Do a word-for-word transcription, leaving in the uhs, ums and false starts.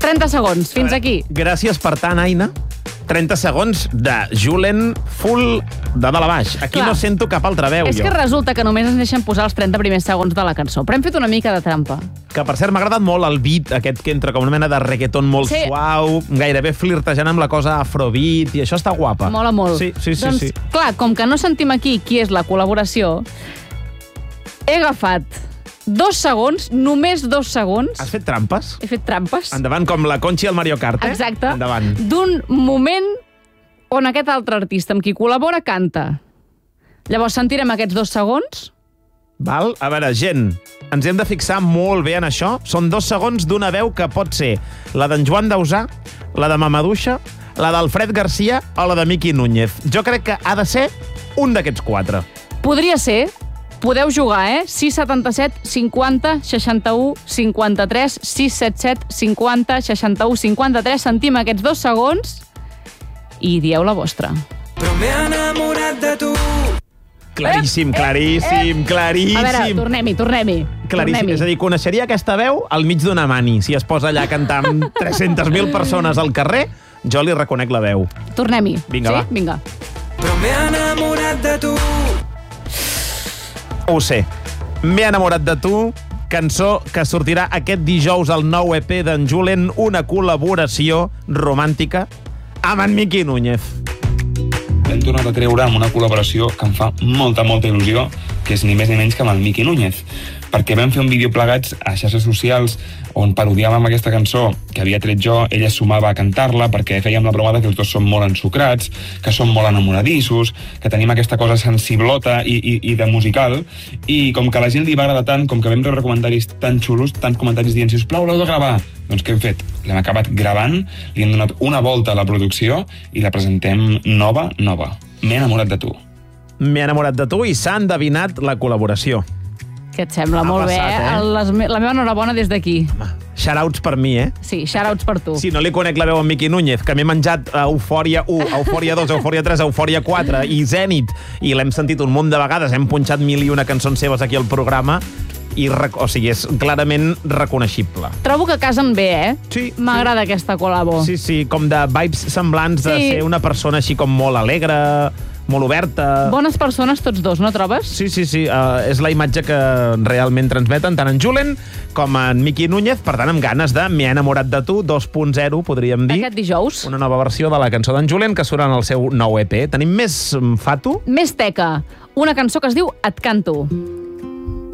trenta segons, fins aquí. Gràcies per tant, Aina. trenta segons de Julen full de dalt a baix. Aquí Clar. no sento cap altra veu, És jo. que resulta que només ens deixen posar els trenta primers segons de la cançó, però hem fet una mica de trampa. Que, per cert, m'ha agradat molt el beat aquest que entra com una mena de reggaeton molt Sí. suau, gairebé flirtejant amb la cosa afrobeat, i això està guapa. Mola molt. Sí, sí, sí. Doncs, sí. clar, com que no sentim aquí qui és la col·laboració, he agafat dos segons, només dos segons, Has fet trampes? he fet trampes, Endavant, com la Conchi al Mario Kart, eh? exacte, Endavant. d'un moment on aquest altre artista amb qui col·labora canta. Llavors sentirem aquests dos segons. Val? A veure, gent, ens hem de fixar molt bé en això. Són dos segons d'una veu que pot ser la d'en Joan Dausà, la de Mamaduixa, la d'Alfred Garcia o la de Miqui Núñez. Jo crec que ha de ser un d'aquests quatre. Podria ser, podeu jugar, eh? sis setanta-set cinquanta seixanta-u cinquanta-tres, sis setanta-set cinquanta seixanta-u cinquanta-tres. Sentim aquests dos segons i dieu la vostra. Però m'he enamorat de tu. Claríssim, claríssim, claríssim. A veure, tornem-hi, tornem-hi. Claríssim. tornem-hi. És a dir, coneixeria aquesta veu al mig d'una mani. Si es posa allà a cantar amb tres-centes mil persones al carrer, jo li reconec la veu. Tornem-hi. Vinga, sí? va. Vinga. Però m'he enamorat de tu. Ho sé. M'he enamorat de tu, cançó que sortirà aquest dijous al nou E P d'en Julen, una col·laboració romàntica amb en Miqui Núñez. Hem tornat a treure amb una col·laboració que em fa molta, molta il·lusió, que és ni més ni menys que amb el Miqui Núñez. Perquè vam fer un vídeo plegats a xarxes socials on parodiàvem aquesta cançó que havia tret jo, ella sumava a cantar-la perquè fèiem la broma de que els dos som molt ensucrats, que som molt enamoradissos, que tenim aquesta cosa sensiblota i, i, i de musical, i com que a la gent li va agradar tant, com que vam rebre comentaris tan xulos, tants comentaris dient, sisplau, l'heu de gravar. Doncs què hem fet? L'hem acabat gravant, li hem donat una volta a la producció i la presentem nova, nova. M'he enamorat de tu. M'he enamorat de tu i s'ha endevinat la col·laboració. Què et sembla? Ha Molt passat, bé. eh? Les, la meva enhorabona des d'aquí. Shoutouts per mi, eh? Sí, shoutouts per tu. Si no li conec la veu a Miqui Núñez, que m'he menjat Eufòria u, Eufòria dos, Eufòria tres, Eufòria quatre i Zènit, i l'hem sentit un munt de vegades, hem punxat mil i una cançons seves aquí al programa, i, o sigui, és clarament reconeixible. Trobo que casen bé, eh? Sí. M'agrada aquesta col·labo. Sí, sí, com de vibes semblants de Sí. ser una persona així com molt alegre, molt oberta. Bones persones tots dos, no trobes? Sí, sí, sí, uh, és la imatge que realment transmeten tant en Julen com en Miqui Núñez, per tant, amb ganes de M'he enamorat de tu dos punt zero, podríem dir. Aquest dijous. Una nova versió de la cançó d'en Julen que surt en el seu nou E P. Tenim més mm, Fatu? Més teca. Una cançó que es diu Et canto.